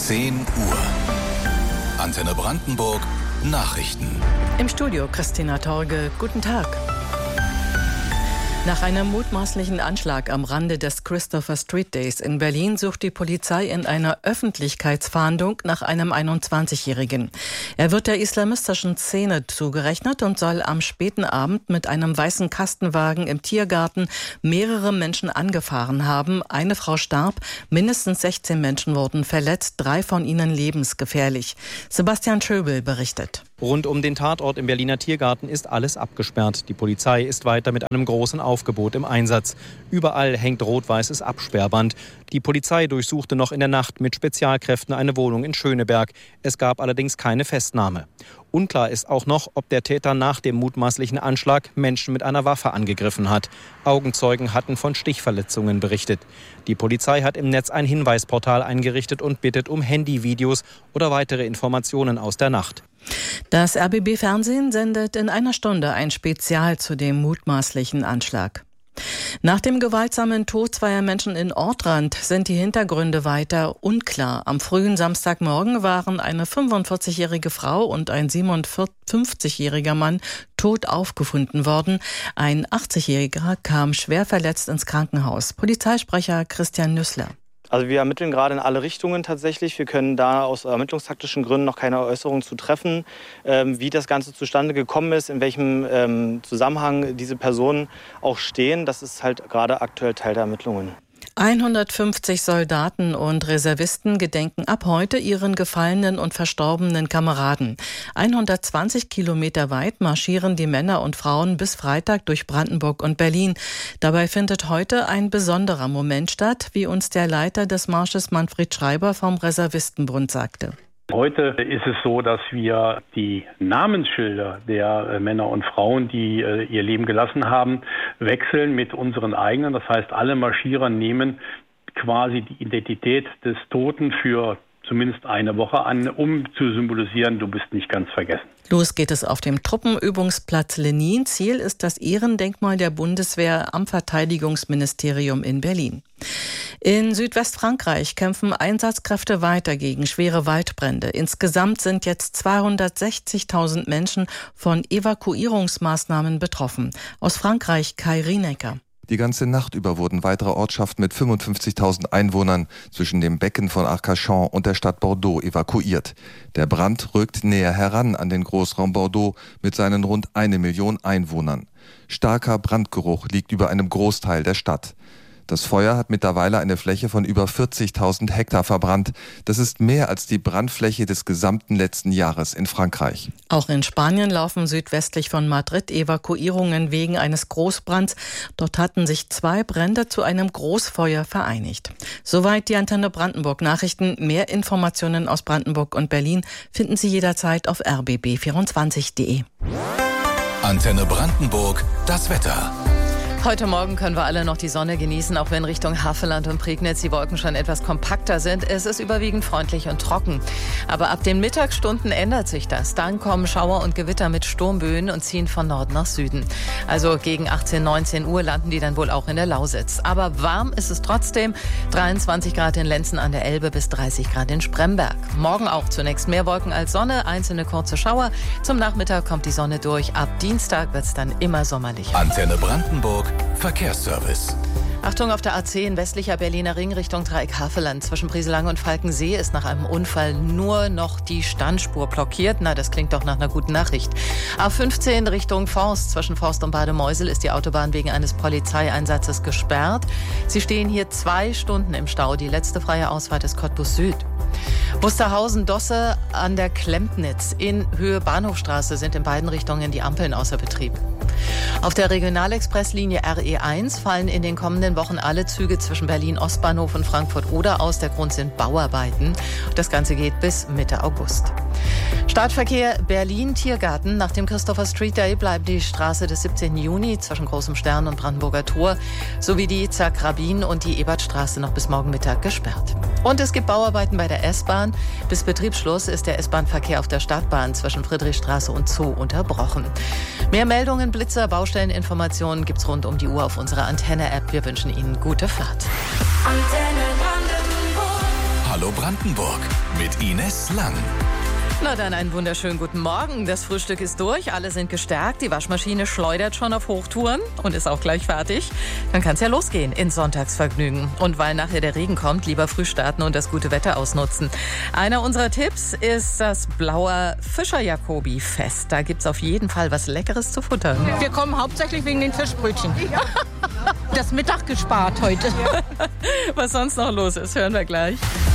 10 Uhr. Antenne Brandenburg, Nachrichten. Im Studio Christina Torge, guten Tag. Nach einem mutmaßlichen Anschlag am Rande des Christopher Street Days in Berlin sucht die Polizei in einer Öffentlichkeitsfahndung nach einem 21-Jährigen. Er wird der islamistischen Szene zugerechnet und soll am späten Abend mit einem weißen Kastenwagen im Tiergarten mehrere Menschen angefahren haben. Eine Frau starb, mindestens 16 Menschen wurden verletzt, 3 von ihnen lebensgefährlich. Sebastian Schöbel berichtet. Rund um den Tatort im Berliner Tiergarten ist alles abgesperrt. Die Polizei ist weiter mit einem großen Aufgebot im Einsatz. Überall hängt rot-weißes Absperrband. Die Polizei durchsuchte noch in der Nacht mit Spezialkräften eine Wohnung in Schöneberg. Es gab allerdings keine Festnahme. Unklar ist auch noch, ob der Täter nach dem mutmaßlichen Anschlag Menschen mit einer Waffe angegriffen hat. Augenzeugen hatten von Stichverletzungen berichtet. Die Polizei hat im Netz ein Hinweisportal eingerichtet und bittet um Handyvideos oder weitere Informationen aus der Nacht. Das RBB-Fernsehen sendet in einer Stunde ein Spezial zu dem mutmaßlichen Anschlag. Nach dem gewaltsamen Tod zweier Menschen in Ortrand sind die Hintergründe weiter unklar. Am frühen Samstagmorgen waren eine 45-jährige Frau und ein 57-jähriger Mann tot aufgefunden worden. Ein 80-jähriger kam schwer verletzt ins Krankenhaus. Polizeisprecher Christian Nüssler. Also wir ermitteln gerade in alle Richtungen tatsächlich. Wir können da aus ermittlungstaktischen Gründen noch keine Äußerung zu treffen. Wie das Ganze zustande gekommen ist, in welchem Zusammenhang diese Personen auch stehen, das ist halt gerade aktuell Teil der Ermittlungen. 150 Soldaten und Reservisten gedenken ab heute ihren gefallenen und verstorbenen Kameraden. 120 Kilometer weit marschieren die Männer und Frauen bis Freitag durch Brandenburg und Berlin. Dabei findet heute ein besonderer Moment statt, wie uns der Leiter des Marsches Manfred Schreiber vom Reservistenbund sagte. Heute ist es so, dass wir die Namensschilder der Männer und Frauen, die ihr Leben gelassen haben, wechseln mit unseren eigenen. Das heißt, alle Marschierer nehmen quasi die Identität des Toten für zumindest eine Woche an, um zu symbolisieren, du bist nicht ganz vergessen. Los geht es auf dem Truppenübungsplatz Lenin. Ziel ist das Ehrendenkmal der Bundeswehr am Verteidigungsministerium in Berlin. In Südwestfrankreich kämpfen Einsatzkräfte weiter gegen schwere Waldbrände. Insgesamt sind jetzt 260.000 Menschen von Evakuierungsmaßnahmen betroffen. Aus Frankreich Kai Rienecker. Die ganze Nacht über wurden weitere Ortschaften mit 55.000 Einwohnern zwischen dem Becken von Arcachon und der Stadt Bordeaux evakuiert. Der Brand rückt näher heran an den Großraum Bordeaux mit seinen rund 1 Million Einwohnern. Starker Brandgeruch liegt über einem Großteil der Stadt. Das Feuer hat mittlerweile eine Fläche von über 40.000 Hektar verbrannt. Das ist mehr als die Brandfläche des gesamten letzten Jahres in Frankreich. Auch in Spanien laufen südwestlich von Madrid Evakuierungen wegen eines Großbrands. Dort hatten sich 2 Brände zu einem Großfeuer vereinigt. Soweit die Antenne Brandenburg Nachrichten. Mehr Informationen aus Brandenburg und Berlin finden Sie jederzeit auf rbb24.de. Antenne Brandenburg, das Wetter. Heute Morgen können wir alle noch die Sonne genießen, auch wenn Richtung Havelland und Prignitz die Wolken schon etwas kompakter sind. Es ist überwiegend freundlich und trocken. Aber ab den Mittagsstunden ändert sich das. Dann kommen Schauer und Gewitter mit Sturmböen und ziehen von Norden nach Süden. Also gegen 18, 19 Uhr landen die dann wohl auch in der Lausitz. Aber warm ist es trotzdem. 23 Grad in Lenzen an der Elbe bis 30 Grad in Spremberg. Morgen auch zunächst mehr Wolken als Sonne, einzelne kurze Schauer. Zum Nachmittag kommt die Sonne durch. Ab Dienstag wird es dann immer sommerlicher. Antenne Brandenburg, Verkehrsservice. Achtung, auf der A10 westlicher Berliner Ring Richtung Dreieck Havelland. Zwischen Brieselange und Falkensee ist nach einem Unfall nur noch die Standspur blockiert. Na, das klingt doch nach einer guten Nachricht. A15 Richtung Forst. Zwischen Forst und Bademeusel ist die Autobahn wegen eines Polizeieinsatzes gesperrt. Sie stehen hier 2 Stunden im Stau. Die letzte freie Ausfahrt ist Cottbus Süd. Wusterhausen-Dosse an der Klempnitz in Höhe Bahnhofstraße sind in beiden Richtungen die Ampeln außer Betrieb. Auf der Regionalexpresslinie RE1 fallen in den kommenden Wochen alle Züge zwischen Berlin-Ostbahnhof und Frankfurt-Oder aus. Der Grund sind Bauarbeiten. Das Ganze geht bis Mitte August. Startverkehr Berlin-Tiergarten. Nach dem Christopher Street Day bleibt die Straße des 17. Juni zwischen Großem Stern und Brandenburger Tor sowie die Zack-Rabin und die Ebertstraße noch bis morgen Mittag gesperrt. Und es gibt Bauarbeiten bei der S-Bahn. Bis Betriebsschluss ist der S-Bahn-Verkehr auf der Stadtbahn zwischen Friedrichstraße und Zoo unterbrochen. Mehr Meldungen, Blitzer, Baustelleninformationen gibt's rund um die Uhr auf unserer Antenne-App. Wir wünschen Ihnen gute Fahrt. Hallo Hallo Brandenburg mit Ines Lang. Na dann einen wunderschönen guten Morgen. Das Frühstück ist durch, alle sind gestärkt, die Waschmaschine schleudert schon auf Hochtouren und ist auch gleich fertig. Dann kann es ja losgehen ins Sonntagsvergnügen. Und weil nachher der Regen kommt, lieber früh starten und das gute Wetter ausnutzen. Einer unserer Tipps ist das Blauer Fischer-Jacobi-Fest. Da gibt's auf jeden Fall was Leckeres zu futtern. Wir kommen hauptsächlich wegen den Fischbrötchen. Das Mittag gespart heute. Was sonst noch los ist, hören wir gleich.